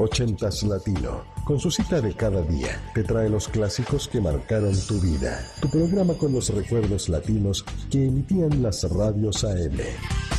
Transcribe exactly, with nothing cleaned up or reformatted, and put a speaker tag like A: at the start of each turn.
A: Ochentas Latino, con su cita de cada día, te trae los clásicos que marcaron tu vida. Tu programa con los recuerdos latinos que emitían las radios A M.